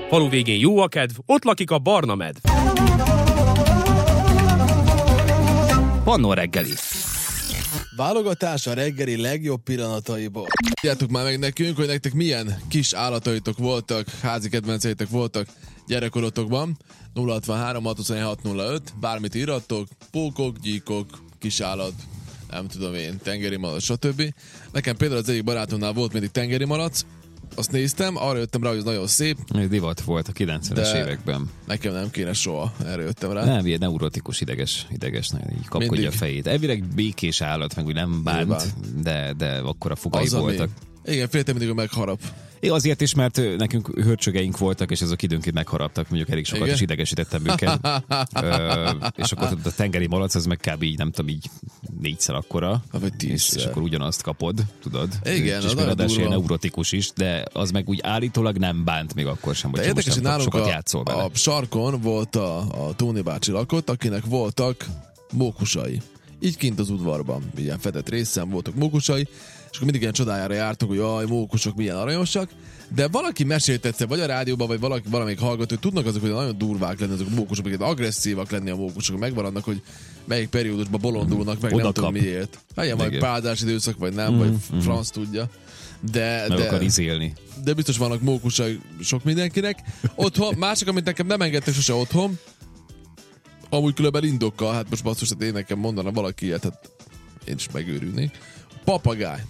Falu végén jó a kedv, ott lakik a barna medv. Pannó reggeli. Válogatás a reggeli legjobb pillanataiból. Tudjátok már meg nekünk, hogy nektek milyen kis állataitok voltak, házi kedvenceitek voltak gyerekkorotokban. 063 626 05, bármit írhattok, pókok, gyíkok, kisállat, nem tudom én, tengeri malac, stb. Nekem például az egyik barátomnál volt mindig tengeri malac, azt néztem, arra jöttem rá, hogy ez nagyon szép. Ez divat volt a 90-es években. Nekem nem kéne soha, erre jöttem rá. Nem, ilyen neurotikus, ideges, így kapkodja a fejét. Elvileg békés állat, meg úgy nem bánt, de akkor a fogai voltak. Igen, féltem mindig, hogy megharap. Azért is, mert nekünk hörcsögeink voltak, és azok időnként megharaptak, mondjuk elég sokat, és idegesítettem őket. És akkor a tengeri malac, az meg kb. Így, nem tudom, így 4-szer akkora. És akkor ugyanazt kapod, tudod? Igen, és ráadásul ilyen neurotikus is, de az meg úgy állítólag nem bánt még akkor sem, hogy érdekes, hogy nálunk sokat játszol vele. A sarkon volt a Tóni bácsi lakott, akinek voltak mókusai. Így kint az udvarban, ilyen fedett részen voltak mókusai, és akkor mindig ilyen csodájára jártunk, hogy jaj, mókusok milyen aranyosak, de valaki mesélt egyszer, vagy a rádióban, vagy valamelyik hallgató, hogy tudnak azok, hogy nagyon durvák lenni azok a mókusok, meg agresszívak lenni a mókusok, megvan annak, hogy melyik periódusban bolondulnak, meg nem tudom miért. Hát ilyen vagy pázás időszak, vagy nem, vagy franc tudja. Meg akar izélni. De biztos vannak mókusai sok mindenkinek. Otthon, másik, amit nekem nem engedtek sose otthon, amúgy különben indokkal, hát most basszus, hát én nekem mondana valaki ilyet, hát én is megőrülnék. Papagáj.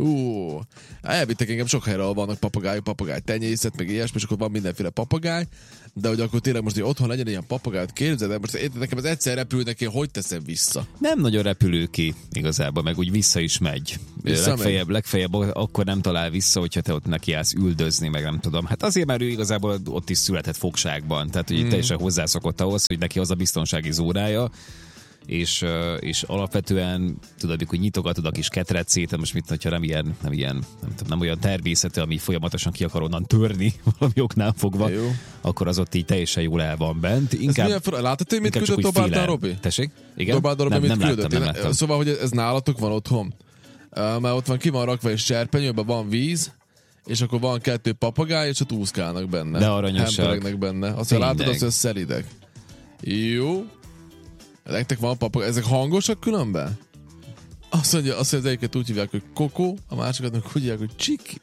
Elvittek engem sok helyre, ahol vannak papagáj tenyészet, meg ilyesmi, és akkor van mindenféle papagáj, de hogy akkor tényleg most, hogy otthon legyen ilyen papagájt, képzeld, de most nekem az egyszer repül neki, hogy teszem vissza? Nem nagyon repülő ki igazából, meg úgy vissza is megy. Legfeljebb akkor nem talál vissza, hogyha te ott neki állsz üldözni, meg nem tudom. Hát azért, mert ő igazából ott is született fogságban, tehát hogy teljesen hozzászokott ahhoz, hogy neki az a biztonsági zónája, és alapvetően tudod, hogy nyitogatod a kis ketrecét, most mit, hogyha nem olyan természetű, ami folyamatosan ki akar onnan törni valami oknál fogva, akkor az ott így teljesen jól el van bent. Látod, hogy mit küldött Dobáltán Robi? Tessék? Igen? Nem láttam. Szóval, hogy ez nálatok van otthon? Mert ott van, ki van rakva egy serpenyőben, van víz, és akkor van 2 papagáj, és ott úszkálnak benne. De aranyosak. Hemperegnek benne. Aztán látod, azt, hogy szelidek. Jó. Nektek van papagáj. Ezek hangosak különben? Azt mondja, az egyiket úgy hívják, hogy Kokó, a másikat meg úgy hívják, hogy Csiki.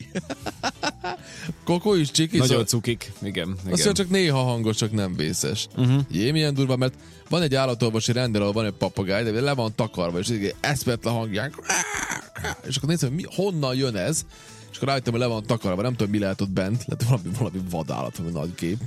Kokó is Csiki. Nagyon cukik, igen. Azt mondja, csak néha hangos, csak nem vészes. Jé, milyen durva, mert van egy állatorvosi rendel, ahol van egy papagáj, de le van takarva, és egy eszmetlen hangján. És akkor nézem, hogy honnan jön ez, és akkor rájöttem, hogy le van takarva, nem tudom, mi lehet ott bent, lehet valami vadállat, valami nagy kép.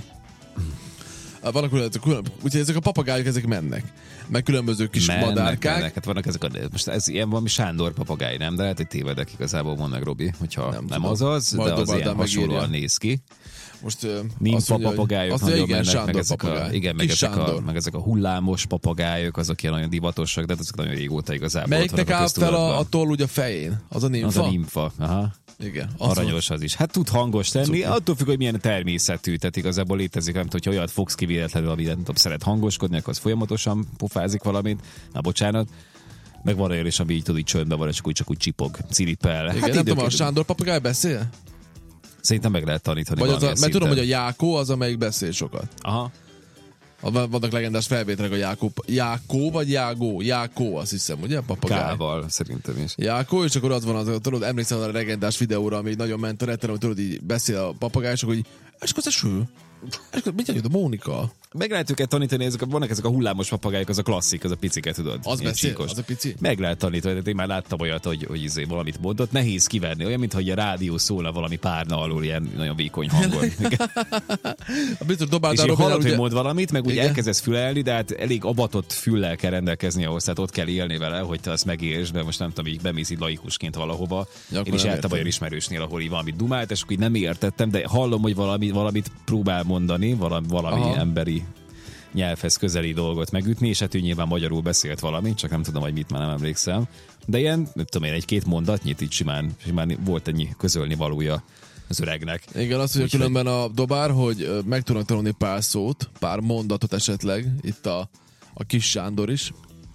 Úgyhogy ezek a papagájok, ezek mennek. Meg különböző kis madárkák. Hát vannak ezek most ez ilyen valami Sándor papagáj, nem? De lehet, hogy tévedek igazából, mondd meg, Robi, hogyha nem az, de az ilyen hasonlóan néz ki. Most Nimfa papagályok nagyon mennek, meg ezek a hullámos papagályok, azok ilyen nagyon divatosak, de azok nagyon régóta igazából. Melyiknek áll fel a toll ugye a fején? Az a nimfa? Az a nimfa, aha. Igen. Aranyos az is. Hát tud hangos tenni, attól függ, hogy milyen természetű, tehát igazából létezik, nem tudom, hogy olyat fogsz ki véletlenül, ami nem tudom, szeret hangoskodni, akkor az folyamatosan pofázik valamit, bocsánat. Meg van olyan is, ami így tud, így csöndben van, és akkor csak úgy csipog, ciripel. Igen, hát nem tudom, a Sándor papagáj beszél? Szerintem meg lehet tanítani. Mert tudom, hogy a Jákó az, amelyik beszél sokat. Aha. Vannak legendás felvételek a Jákó vagy Jágó? Jákó, azt hiszem, ugye? Papagáj. K-val szerintem is. Jákó, és akkor az van, tudod, emlékszel a legendás videóra, ami nagyon ment a neten, hogy tudod, így beszél a papagáj, és akkor így, és akkor ez ső. És akkor mit jön a Mónika? Meg lehet őket tanítani, vannak ezek a hullámos papagályok, az a klasszik, az a piciket, tudod. Az beszél, az a pici? Meg lehet tanítani, én már láttam olyat, hogy valamit mondott, nehéz kiverni, olyan, mintha a rádió szólna valami párna alól, ilyen nagyon vékony hangon. Biztos és én hallod, hogy mond valamit, meg úgy elkezdesz fülelni, de hát elég abatott füllel kell rendelkezni ahhoz, tehát ott kell élni vele, hogy te azt megértsd, mert most nem tudom, így bemész így laikusként valahova. Én is jártam olyan ismerősnél, ahol így valamit dumált, és akkor így nem értettem, de hallom, hogy valamit próbál mondani, valami emberi nyelvhez közeli dolgot megütni, és hát ő nyilván magyarul beszélt valamit, csak nem tudom, hogy mit, már nem emlékszem. De ilyen, nem tudom én, 1-2 mondatnyit így simán volt ennyi közölni valója az öregnek. Igen, azt mondja különben a Dobár, hogy meg tudnak tanulni pár szót, pár mondatot esetleg, itt a kis Sándor is.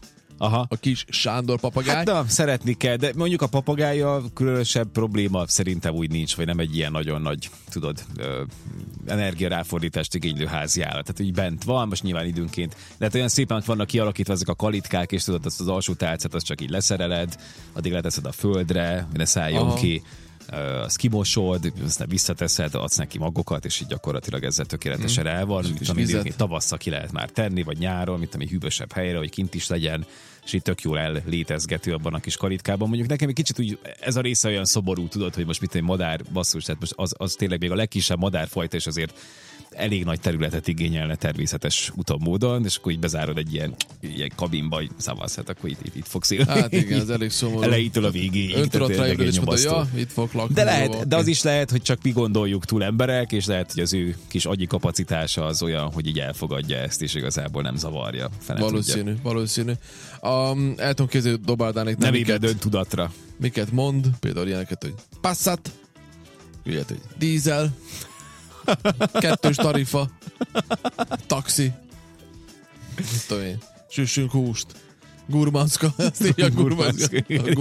Aha. A kis Sándor papagáj. Hát na, szeretni kell, de mondjuk a papagájjal különösebb probléma szerintem úgy nincs, vagy nem egy ilyen nagyon nagy, tudod, energiaráfordítást igénylő házi állat. Tehát így bent van, most nyilván időnként, de hát olyan szépen vannak kialakítva ezek a kalitkák, és tudod, azt az alsó tálcát, azt csak így leszereled, addig leteszed a földre, ne szálljon ki, azt kimosod, aztán visszateszed, adsz neki magokat, és így gyakorlatilag ezzel tökéletesen el van. Tavasszal ki lehet már tenni, vagy nyáron, mint ami hűvösebb helyre, hogy kint is legyen, és így tök jól ellétezgető abban a kis kalitkában. Mondjuk nekem egy kicsit úgy ez a része olyan szoború, tudod, hogy most mit egy madár basszus, tehát most az tényleg még a legkisebb madárfajta, és azért elég nagy területet igényelne természetes úton módon, és akkor így bezárod egy ilyen kabinba, hogy szavasz, hát akkor itt fogsz élni. Hát igen, ez elég szomorú. Elejétől a végéig. Ön tudott rájövő, és mondta, ja, itt fog lakni. De lehet, de az is lehet, hogy csak mi gondoljuk túl emberek, és lehet, hogy az ő kis agyi kapacitása az olyan, hogy így elfogadja ezt, és igazából nem zavarja. Valószínű. El tudom képzelni, dobáldánék nem ébre dönt tudatra. Miket mond, például ilyeneket, hogy Passat, ilyet, hogy dízel, 2-s tarifa, taxi, mit tudom én, süssünk húst, gurmanszka, azt írja gurmanszka.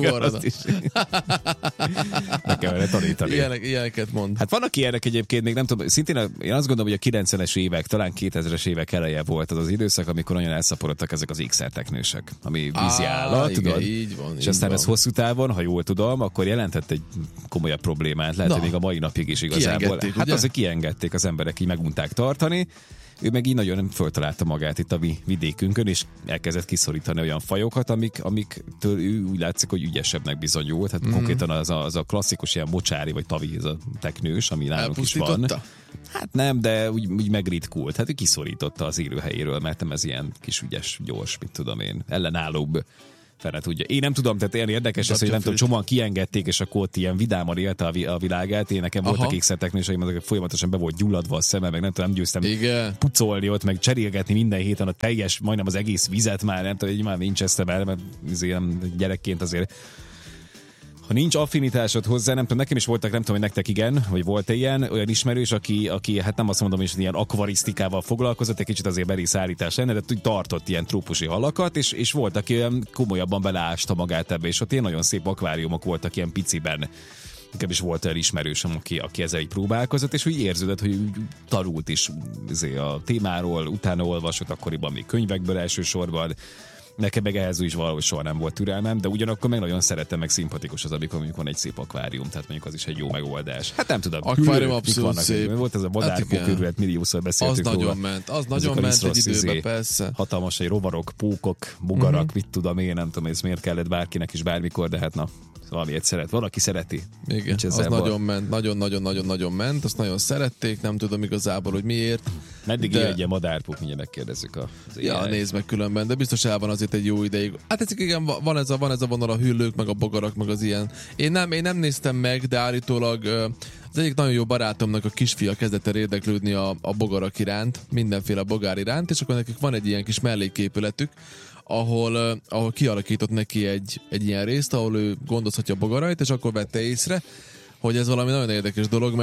Nekem erre tanítani. Ilyeneket mond. Hát vannak ilyenek egyébként, még nem tudom, szintén én azt gondolom, hogy a 90-es évek, talán 2000-es évek eleje volt az időszak, amikor nagyon elszaporodtak ezek az ékszerteknősek, ami vízi állat, igen, tudod? Így van, és aztán ez hosszú távon, ha jól tudom, akkor jelentett egy komolyabb problémát, lehet, hogy még a mai napig is igazából. Hát azért kiengedték, az emberek így megunták tartani. Ő meg így nagyon föltalálta magát itt a vidékünkön, és elkezdett kiszorítani olyan fajokat, amiktől ő úgy látszik, hogy ügyesebbnek bizonyult. Hát konkrétan az a klasszikus ilyen mocsári vagy tavi, ez a teknős, ami nálunk is van. Hát nem, de úgy megritkult. Hát ő kiszorította az élőhelyéről, mert nem ez ilyen kis ügyes, gyors, mit tudom én, ellenállóbb. Fene tudja. Én nem tudom, tehát ilyen érdekes ez, hogy nem tudom, csomóan kiengedték, és akkor ott ilyen vidáman élte a világát. Én nekem voltak ékszerteknőseim, azok folyamatosan be volt gyulladva a szemem, meg nem tudom, nem győztem pucolni ott, meg cserélgetni minden héten a teljes, majdnem az egész vizet már, nem tudom, hogy már nincseztem el, mert gyerekként azért ha nincs affinitásod hozzá, nem tudom, nekem is voltak, nem tudom, hogy nektek igen, vagy volt-e ilyen, olyan ismerős, aki hát nem azt mondom, hogy ilyen akvarisztikával foglalkozott, egy kicsit azért berészállítás lenne, de tartott ilyen trópusi halakat, és volt, aki olyan komolyabban beleásta magát ebbe, és ott ilyen nagyon szép akváriumok voltak ilyen piciben. Nekem is volt olyan ismerősöm, aki ezzel így próbálkozott, és úgy érződött, hogy úgy tanult is a témáról, utána olvasott akkoriban még könyvekből elsősorban. Nekem meg ehhez is valahogy soha nem volt türelmem, de ugyanakkor meg nagyon szeretem, meg szimpatikus az, amikor mondjuk van egy szép akvárium, tehát mondjuk az is egy jó megoldás. Hát nem tudom. Akvárium abszolút szép. Volt ez a madárpók körület, milliószor beszéltük róla. Az nagyon ment egy időben, persze. Hatalmas, hogy rovarok, pókok, bogarak, mit tudom én, nem tudom, ez miért kellett bárkinek is bármikor, de hát na, valamiért szeret. Valaki szereti. Igen, az nagyon ment, nagyon ment, azt nagyon szerették, nem tudom igazából, hogy miért. Meddig él egy ilyen madárpók, mindjárt megkérdezzük nézd meg különben, de biztos el van azért egy jó ideig. Hát ez igen, van ez a vonal a hüllők, meg a bogarak, meg az ilyen. Én nem néztem meg, de állítólag az egyik nagyon jó barátomnak a kisfia kezdett el érdeklődni a bogarak iránt, mindenféle bogár iránt, és akkor nekik van egy ilyen kis melléképületük, ahol kialakított neki egy ilyen részt, ahol ő gondozhatja a bogarait, és akkor vette észre, hogy ez valami nagyon érdekes dolog,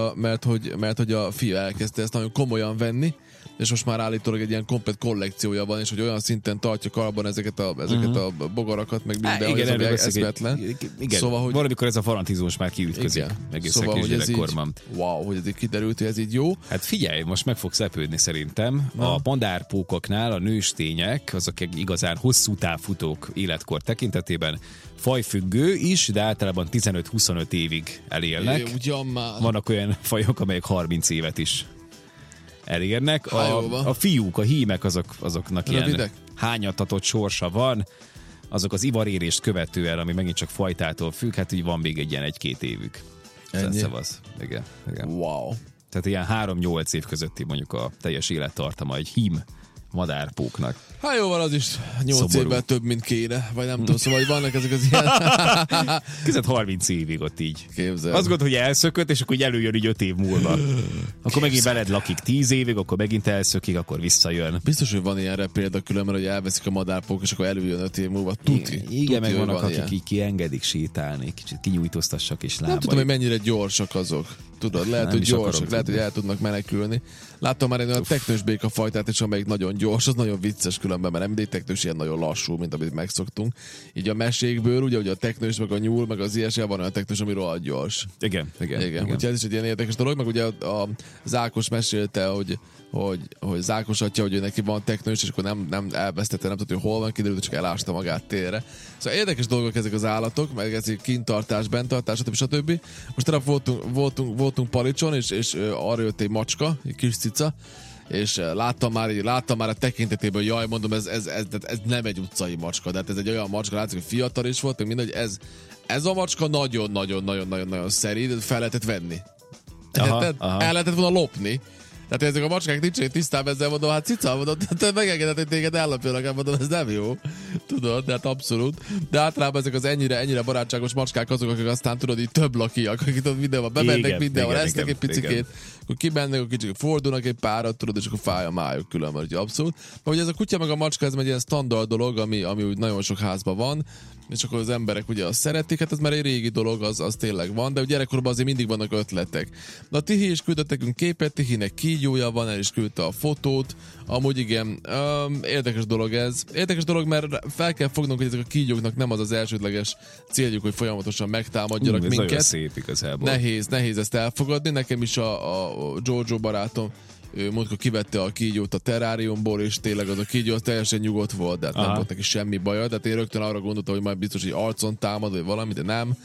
mert hogy a fia elkezdte ezt nagyon komolyan venni, és most már állítólag egy ilyen komplett kollekciója van, és hogy olyan szinten tartja karban ezeket a bogarakat, meg minden, hogy ez eszmetlen. Igen, szóval, hogy valamikor ez a fanatizmus már kiütközik. Szóval, hogy ez így, hogy ez így kiderült, hogy ez így jó. Hát figyelj, most meg fogsz lepődni szerintem. A madárpókoknál a nőstények, azok igazán hosszú távfutók életkor tekintetében, fajfüggő is, de általában 15-25 évig elélnek. Vannak olyan fajok, amelyek 30 évet is elérnek. A fiúk, a hímek azoknak ilyen hányatatott sorsa van, azok az ivarérést követően, ami megint csak fajtától függ, hát így van még egy ilyen 1-2 évük. Szavasz. Igen. Wow. Tehát ilyen 3-8 év közötti mondjuk a teljes élettartama egy hím madárpóknak. Hát jó, van az is 8 évvel több, mint kéne, vagy nem tudom, szóval vannak ezek az ilyen... Között 30 évig ott így. Képzel. Azt gondolod, hogy elszökött, és akkor így előjön így 5 év múlva. Akkor megint veled lakik 10 évig, akkor megint elszökik, akkor visszajön. Biztos, hogy van ilyen példa különben, hogy elveszik a madárpók, és akkor előjön 5 év múlva. Igen, meg vannak, akik így kiengedik sétálni, kicsit kinyújtóztassak és lábba. Nem tudom, hogy mennyire gyorsak azok. Tudod, lehet, hogy gyorsak, lehet, hogy el tudnak menekülni. Láttam már egy olyan teknős békafajtát is, amelyik nagyon gyors, az nagyon vicces különben, mert nem mindig teknős ilyen nagyon lassú, mint amit megszoktunk. Így a mesékből, ugye a teknős, meg a nyúl, meg az ilyesmi, van olyan teknős, ami rohadt gyors. Igen. Úgyhogy ez is egy ilyen érdekes dolog, meg ugye az Ákos mesélte, hogy Zákos atya, hogy ő neki van teknős, és akkor nem elvesztette, nem tudta, hogy hol van, kiderült, hogy csak elásta magát térre. Szóval érdekes dolgok ezek az állatok, meg ez kintartás, benttartás, stb. Most tegnap voltunk Palicson, és arra jött egy macska, egy kis cica, és láttam már a tekintetében, hogy jaj, mondom, ez nem egy utcai macska, de hát ez egy olyan macska, látszik, hogy fiatal is volt, meg mindegy, ez a macska nagyon-nagyon szerint fel lehetett venni. Aha. El lehetett volna lopni. Tehát ezek a macskák nincsenek tisztában ezzel, mondom, hát cica, mondom, te megengedett, hogy téged ellopjanak, mondom, ez nem jó. Tudod, hát abszolút. De általában ezek az ennyire barátságos macskák azok, akik aztán tudod, így több lakiak, akik tudod, mindenhol bemennek, mindenhol esznek egy picikét, akkor kimennek, akkor kicsit fordulnak egy párat, tudod, és akkor fáj a májuk különben, hogy abszolút. Mert ugye ez a kutya meg a macska, ez egy ilyen standard dolog, ami úgy nagyon sok házban van, és akkor az emberek ugye azt szeretik, hát ez már egy régi dolog, az tényleg van, de ugye gyerekkorban azért mindig vannak ötletek. Na, Tihi is küldött nekünk képet, Tihinek kígyója van, el is küldte a fotót, amúgy igen, érdekes dolog ez. Érdekes dolog, mert fel kell fognunk, hogy ezek a kígyóknak nem az elsődleges céljuk, hogy folyamatosan megtámadjanak minket. Ez olyan szép igazából. Nehéz ezt elfogadni, nekem is a Giorgio barátom, ő múltkor kivette a kígyót a terráriumból, és tényleg az a kígyó teljesen nyugodt volt, de hát nem volt neki semmi baja, de én rögtön arra gondoltam, hogy majd biztos, hogy arcon támad, vagy valami, de nem.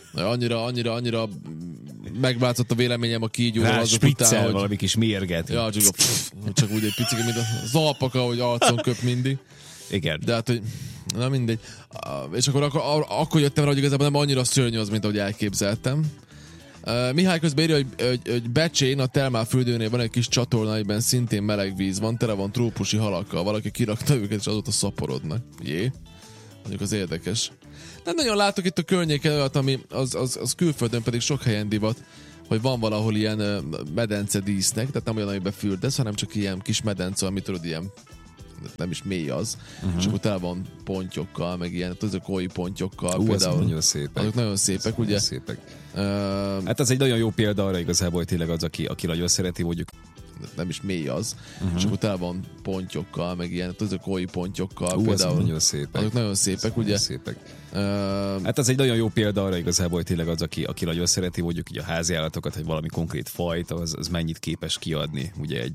Annyira megváltozott a véleményem a kígyóról azok után, hogy valami kis mérget. Ja, csak úgy egy picit, mint az alpaka, hogy arcon köp mindig. Igen. De hát, hogy na mindegy. És akkor jöttem rá, hogy igazából nem annyira szörnyű az, mint ahogy elképzeltem. Mihály közben írja, hogy Becsén, a Telmál fürdőnél van egy kis csatorna, amiben szintén meleg víz van, tele van trópusi halakkal, valaki kirakta őket, és azóta szaporodnak. Mondjuk az érdekes. Nem nagyon látok itt a környéken olyat, ami az külföldön pedig sok helyen divat, hogy van valahol ilyen medence dísznek, tehát nem olyan, amiben fürdesz, hanem csak ilyen kis medence, amit tudod, ilyen nem is mély az, és akkor tele van pontyokkal, meg ilyen, azok kói pontyokkal. Például, nagyon szépek. Azok nagyon szépek, ugye? Szépek. Hát ez egy nagyon jó példa arra igazából, hogy tényleg az, aki nagyon szereti, mondjuk nem is mély az, és akkor tele van pontyokkal, meg ilyen, azok kói pontyokkal. Például, nagyon szépek. Azok nagyon szépek, ugye? Szépek. Hát ez egy nagyon jó példa arra igazából, hogy tényleg az, aki nagyon szereti, mondjuk így a háziállatokat, hogy valami konkrét fajt, az mennyit képes kiadni ugye